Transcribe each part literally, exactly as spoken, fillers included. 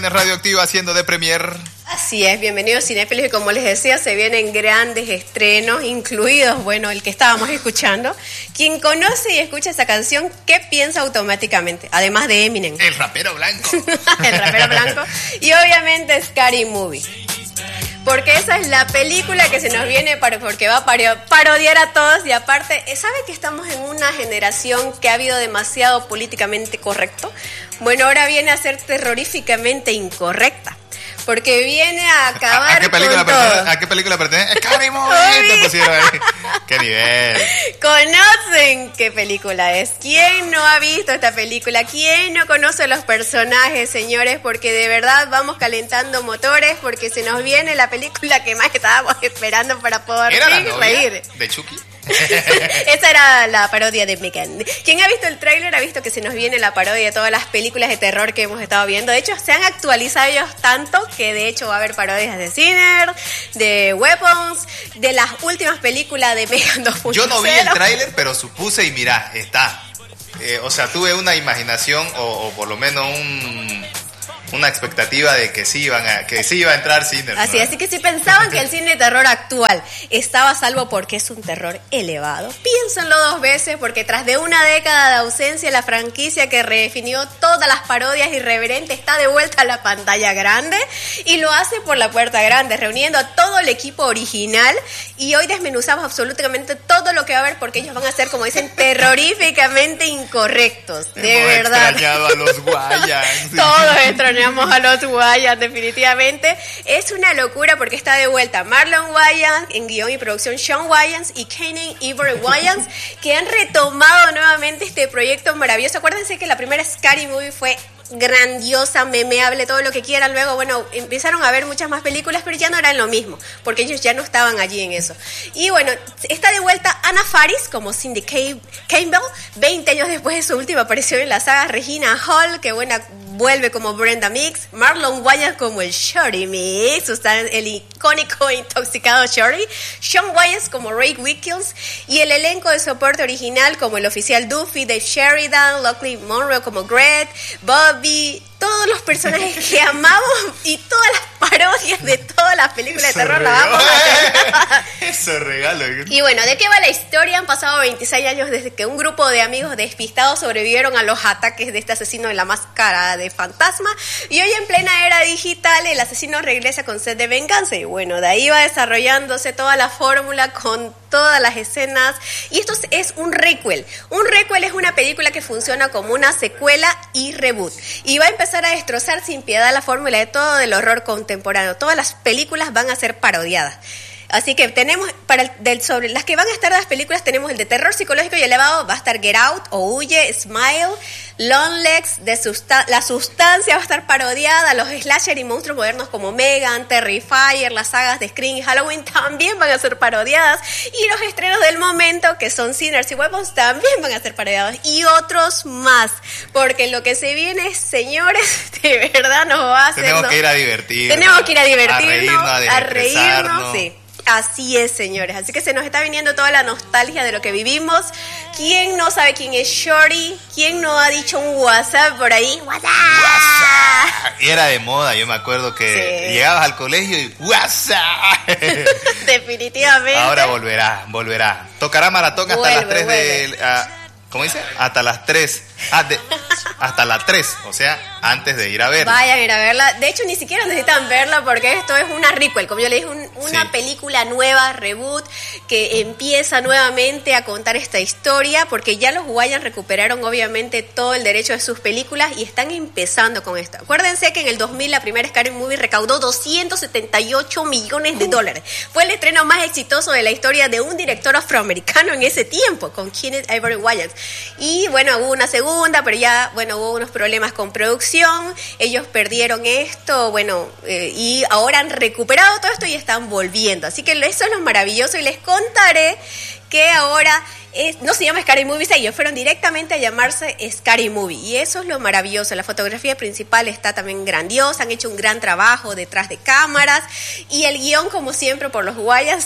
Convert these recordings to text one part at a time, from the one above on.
viene Radioactiva haciendo de premier. Así es, bienvenidos cinéfilos y como les decía, se vienen grandes estrenos, incluidos, bueno, el que estábamos escuchando. Quien conoce y escucha esa canción, ¿qué piensa automáticamente? Además de Eminem. El rapero blanco. El rapero blanco. Y obviamente Scary Movie. Porque esa es la película que se nos viene para, porque va a parodiar a todos. Y aparte, ¿sabe que estamos en una generación que ha habido demasiado políticamente correcto? Bueno, ahora viene a ser terroríficamente incorrecta. Porque viene a acabar ¿A, a qué película con todo. ¿A qué película pertenece? ¡Scary Movie! Te pusieron ahí. ¡Qué nivel! ¿Conocen qué película es? ¿Quién no ha visto esta película? ¿Quién no conoce los personajes, señores? Porque de verdad vamos calentando motores porque se nos viene la película que más estábamos esperando para poder ¿Era la novia reír. de Chucky? Esa era la parodia de Megan. Quien ha visto el tráiler ha visto que se nos viene la parodia de todas las películas de terror que hemos estado viendo. De hecho, se han actualizado ellos tanto que de hecho va a haber parodias de Sinner, de Weapons, de las últimas películas de Megan dos punto cero. Yo no vi el tráiler, pero supuse y mirá, está. Eh, o sea, tuve una imaginación o, o por lo menos un... una expectativa de que sí iban a, que sí iba a entrar Sinner. Así, ¿no? así que si pensaban que el cine de terror actual estaba a salvo porque es un terror elevado, piénsenlo dos veces porque tras de una década de ausencia la franquicia que redefinió todas las parodias irreverentes está de vuelta a la pantalla grande y lo hace por la puerta grande, reuniendo a todo el equipo original y hoy desmenuzamos absolutamente todo lo que va a haber porque ellos van a ser, como dicen, terroríficamente incorrectos. De Hemos verdad. extrañado a los Wayans. Todos extrañamos a los Wayans, definitivamente. Es una locura porque está de vuelta Marlon Wayans, en guión y producción Sean Wayans y Kanan Ivory Wayans, que han retomado nuevamente este proyecto maravilloso. Acuérdense que la primera Scary Movie fue grandiosa, memeable, todo lo que quieran. Luego, bueno, empezaron a ver muchas más películas, pero ya no eran lo mismo, porque ellos ya no estaban allí en eso. Y bueno, está de vuelta Anna Faris como Cindy Campbell, veinte años después de su última aparición en la saga. Regina Hall, que buena, vuelve como Brenda Mix. Marlon Wayans como el Shorty Mix, el icónico e intoxicado Shorty. Sean Wayans como Ray Wickles. Y el elenco de soporte original como el oficial Duffy, Dave Sheridan, Lockley Monroe como Gret, Bobby, todos los personajes que amamos y todas las parodias de todas las películas de terror la vamos a hacer. Eso regalo. Y bueno, ¿de qué va la historia? Han pasado veintiséis años desde que un grupo de amigos despistados sobrevivieron a los ataques de este asesino de la máscara de fantasma y hoy en plena era digital el asesino regresa con sed de venganza y bueno, de ahí va desarrollándose toda la fórmula con todas las escenas y esto es un requel. Un requel es una película que funciona como una secuela y reboot y va a empezar a destrozar sin piedad la fórmula de todo del horror contemporáneo. Todas las películas van a ser parodiadas. Así que tenemos, para el, del, sobre las que van a estar las películas, tenemos el de terror psicológico y elevado, va a estar Get Out o Huye, Smile, Longlegs, de susta- La Sustancia va a estar parodiada, los slasher y monstruos modernos como Megan, Terrifier, las sagas de Scream y Halloween también van a ser parodiadas y los estrenos del momento, que son Sinners y Weapons, también van a ser parodiados y otros más, porque lo que se viene, señores, de verdad nos va a hacer... Tenemos que ir a divertirnos. Tenemos que ir a divertirnos, a reírnos, a, a reírnos, sí. Así es, señores. Así que se nos está viniendo toda la nostalgia de lo que vivimos. ¿Quién no sabe quién es Shorty? ¿Quién no ha dicho un WhatsApp por ahí? ¡WhatsApp! WhatsApp. Y era de moda. Yo me acuerdo que sí. Llegabas al colegio y ¡WhatsApp! Definitivamente. Ahora volverá, volverá. Tocará maratón hasta vuelve, las tres de... Uh, ¿Cómo dice? Hasta las tres. Ah, de, hasta las tres. O sea, antes de ir a verla. Vayan a ir a verla. De hecho, ni siquiera necesitan verla porque esto es una requel. Como yo le dije, un, una sí. película nueva, reboot, que empieza nuevamente a contar esta historia porque ya los Wayans recuperaron obviamente todo el derecho de sus películas y están empezando con esto. Acuérdense que en el dos mil la primera Scary Movie recaudó doscientos setenta y ocho millones de dólares. Fue el estreno más exitoso de la historia de un director afroamericano en ese tiempo, con Kanan Ivory Wayans. Y bueno, hubo una segunda, pero ya, bueno, hubo unos problemas con producción, ellos perdieron esto, bueno, eh, y ahora han recuperado todo esto y están volviendo. Así que eso es lo maravilloso y les contaré que ahora es, no se llama Scary Movie, ellos fueron directamente a llamarse Scary Movie y eso es lo maravilloso. La fotografía principal está también grandiosa, han hecho un gran trabajo detrás de cámaras y el guión, como siempre, por los Wayans,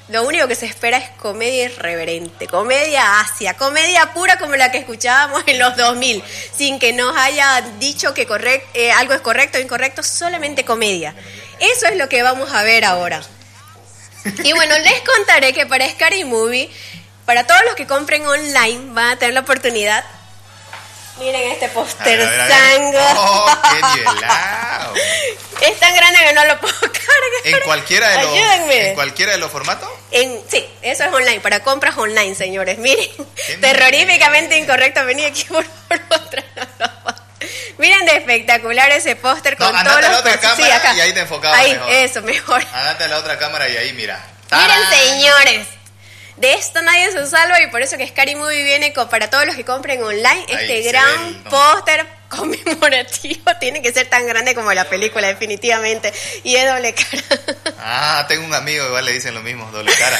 lo único que se espera es comedia irreverente, comedia ácida, comedia pura como la que escuchábamos en los dos mil, sin que nos haya dicho que correct, eh, algo es correcto o incorrecto, solamente comedia. Eso es lo que vamos a ver ahora. Y bueno, les contaré que para Scary Movie, para todos los que compren online, van a tener la oportunidad. Miren este póster sango. ¡Oh, qué nivelado! Es tan grande que no lo puedo cargar. ¿En cualquiera de los, Ayúdenme. ¿en cualquiera de los formatos? En, sí, eso es online, para compras online, señores. Miren, terroríficamente incorrecto. Vení aquí por favor. Miren de espectacular ese póster con no, todos los... a la otra sí, cámara acá. Y ahí te enfocabas ahí, mejor. Eso, mejor. Andate a la otra cámara y ahí mira. ¡Tarán! Miren, señores. De esto nadie se salva y por eso que Scary Movie viene con, para todos los que compren online, ahí este gran el, no. póster conmemorativo. Tiene que ser tan grande como la película, definitivamente. Y es doble cara. Ah, tengo un amigo igual le dicen lo mismo, doble cara.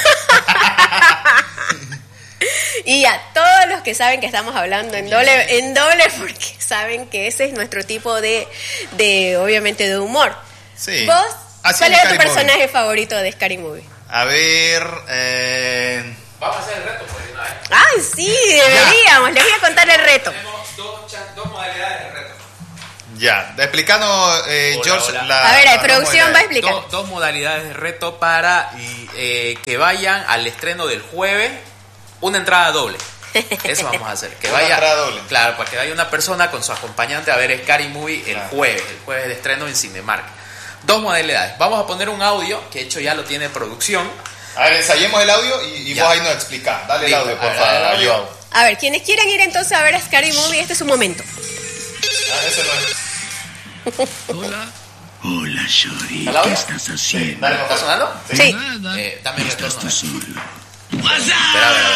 Y a todos los que saben que estamos hablando en doble, en doble porque saben que ese es nuestro tipo de, de obviamente, de humor. Sí. ¿Vos? Así ¿Cuál es es tu Scary personaje Movie. favorito de Scary Movie? A ver, eh... Vamos a hacer el reto, pues, una vez. Ay, sí, deberíamos. Les voy a contar el reto. Tenemos dos, chan- dos modalidades de reto. ya, explicanos, eh, Hola, George, hola. la... A ver, la la- producción la- va a explicar. Do- dos modalidades de reto para eh, que vayan al estreno del jueves, una entrada doble. Eso vamos a hacer. Que Una vaya, entrada doble. Claro, para que vaya una persona con su acompañante a ver Scary Movie el Claro. jueves, el jueves de estreno en Cinemark. Dos modalidades. Vamos a poner un audio, que de hecho ya lo tiene producción. A ver, ensayemos el audio y, y Ya. vos ahí nos explicás. Dale el Listo, audio, a por ver, dale el favor, audio. Joao. A ver, quienes quieran ir entonces a ver a Scary Movie, este es su momento. Ah, ese no es. Hola. Hola, Shori. ¿Está el audio? ¿Qué estás haciendo? Dale, por ¿Está favor. sonando? Sí. Nada. Eh, dame el Estás retorno. tú solo. Espera, espera, espera.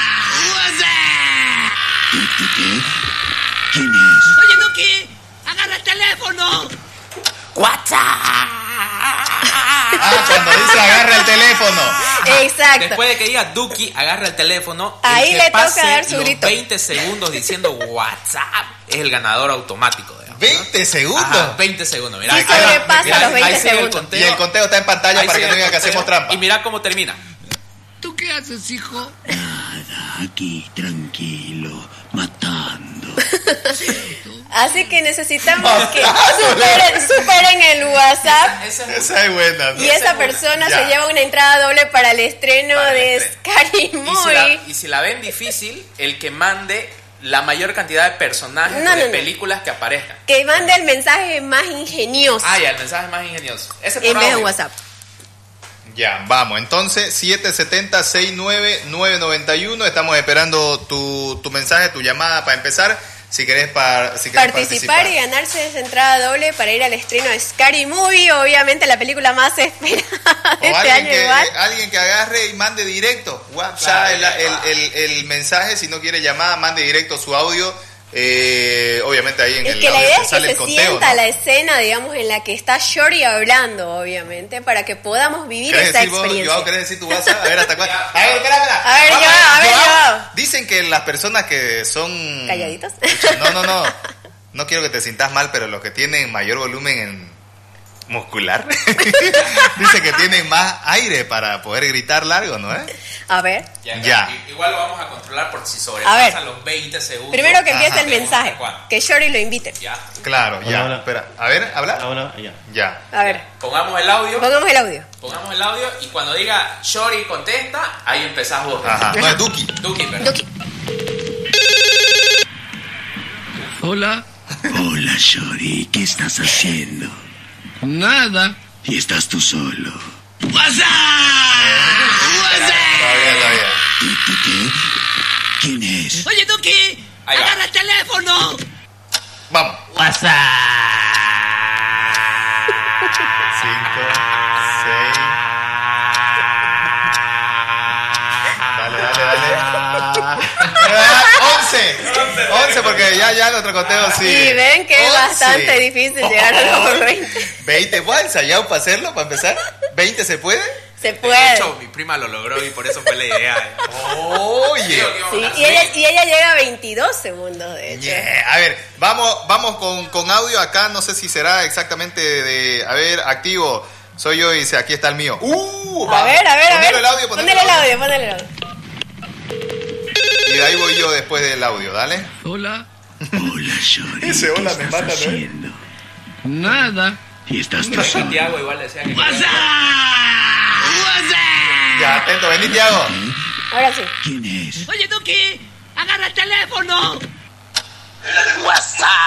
¿Qué, qué, qué? ¿Quién es? Oye, Duki, agarra el teléfono. Ah, cuando dice agarra el teléfono. Exacto. Después de que diga Duki, agarra el teléfono. Ahí el le que toca pase dar su los grito. veinte segundos diciendo WhatsApp es el ganador automático. digamos, ¿no? ¿veinte segundos? Ajá, veinte segundos. Mira, Sí, ahí va. sobrepasa Mira, los ahí veinte sigue el segundos. conteo. Y el conteo está en pantalla Ahí para que sigue no el digan que conteo. hacemos trampa. Y mira cómo termina. ¿Tú qué haces, hijo? Nada, aquí, tranquilo, matando. Así que necesitamos que superen, superen el WhatsApp. Ese es Esa es buena, ¿no? Y esa seguro. persona Ya. se lleva una entrada doble para el estreno Para el de estreno. Scary Y si, la, Movie. y si la ven difícil, el que mande la mayor cantidad de personajes No, o de no, no. películas que aparezcan. Que mande el mensaje más ingenioso Ah, ya, el mensaje más ingenioso. Ese por en vez de audio. WhatsApp. Ya, vamos. Entonces, siete siete cero, seis nueve nueve nueve uno. Estamos esperando tu, tu mensaje, tu llamada para empezar. Si querés, par, si querés Participar, participar. y ganarse esa entrada doble para ir al estreno de Scary Movie, obviamente la película más esperada de O este alguien año que, igual. alguien que agarre y mande directo WhatsApp Claro, el, ya el, va. el- el mensaje. Si no quiere llamada, mande directo su audio. Eh, obviamente ahí en Es el que la audio idea te es que sale se el conteo, sienta ¿no? la escena, digamos, en la que está Shori hablando, obviamente, para que podamos vivir ¿Querés esa decir vos, experiencia. Joao, querés decir tu WhatsApp? A ver, hasta cuándo. A ver, espera, espera. A ver, Vamos, Joao, a ver, Joao. Dicen que las personas que son... ¿Calladitos? No, no, no. No quiero que te sientas mal, pero los que tienen mayor volumen en muscular, dice que tienen más aire para poder gritar largo, ¿no es? A ver, Ya, Ya. I- Igual lo vamos a controlar por si A ver. sobrepasan los veinte segundos. primero que empiece Ajá. el mensaje, Vemos hasta que Shori lo invite. Ya. Claro, ya. Hola, hola. Espera, a ver, habla. Ahora, ya. Ya. A ver, Pongamos el audio. pongamos el audio. Pongamos el audio y cuando diga Shori contesta, ahí empezás vos. Ajá. No es Duki. Duki, perdón. Duki. Hola. Hola, Shori. ¿Qué estás haciendo? Nada. Y estás tú solo. ¡WhatsApp! Todavía, todavía. ¿Qué, qué, qué? ¿Quién es? Oye, Duki, Ahí va. agarra el teléfono. Vamos. ¡WhatsApp! Cinco, seis. Dale, dale, dale. Ah, once. Once, porque ya, ya el otro conteo sí. Y ven que es Once. bastante difícil llegar a los veinte. veinte. ¿Vos has ensayado para hacerlo, para empezar? ¿veinte se puede? Se De puede. hecho, mi prima lo logró y por eso fue la idea. Oye. Creo que íbamos Sí, a y ella, hacer- y ella llega a veintidós segundos, de hecho. Yeah. A ver, vamos, vamos con, con audio acá. No sé si será exactamente de. A ver, activo. Soy yo y dice, aquí está el mío. Uh, A va. ver, a ver, a Ponele ver. el audio, ponele Ponele el el audio, ponele el audio. Y de ahí voy yo después del audio, dale. Hola. Hola, Shori. Ese hola ¿Qué me estás mata, ¿no? haciendo? Nada. Y estás tú Pero solo. Santiago igual decía que... WhatsApp. WhatsApp. Ya, atento, vení, Tiago. Ahora sí. ¿Quién es? Oye, Duki, agarra el teléfono.